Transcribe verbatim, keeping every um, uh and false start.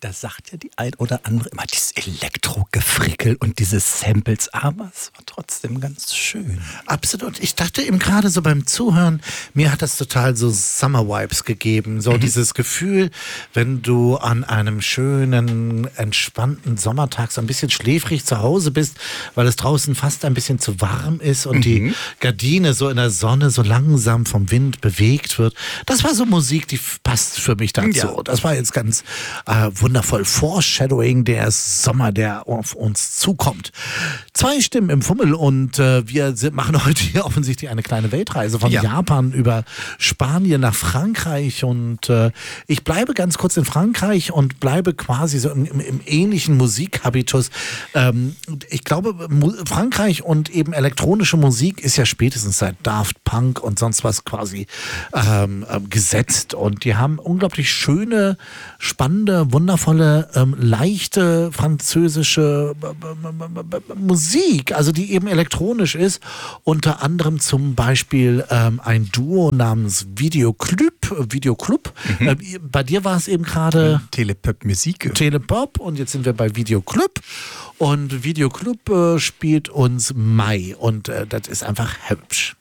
da sagt ja die ein oder andere immer dieses Elektro-Gefrickel und diese Samples, aber es war trotzdem ganz schön. Absolut. Ich dachte eben gerade so beim Zuhören, mir hat das total so Summer-Vibes gegeben. So mhm. dieses Gefühl, wenn du an einem schönen, entspannten Sommertag so ein bisschen schläfrig zu Hause bist, weil es draußen fast ein bisschen zu warm ist und mhm. die Gardine so in der Sonne so langsam vom Wind bewegt wird. Das war so Musik, die passt für mich dazu. Ja. Das war jetzt ganz äh, wundervoll. Foreshadowing der Sommer, der auf uns zukommt. Zwei Stimmen im Fummel und äh, wir sind, machen heute hier offensichtlich eine kleine Weltreise von ja. Japan über Spanien nach Frankreich und äh, ich bleibe ganz kurz in Frankreich und bleibe quasi so im, im, im ähnlichen Musikhabitus. Ähm, ich glaube, Mu- Frankreich und eben elektronische Musik ist ja spätestens seit Daft Punk und sonst was quasi ähm, äh, gesetzt und die haben unglaublich schöne, spannende, wundervolle, ähm, leichte französische äh, Musik, also die eben elektronisch ist. Unter anderem zum Beispiel ähm, ein Duo namens Videoclub. Videoclub. Mhm. Äh, bei dir war es eben gerade Telepop-Musik. Telepop und jetzt sind wir bei Videoclub. Und Videoclub äh, spielt uns Mai und äh, das ist einfach hübsch.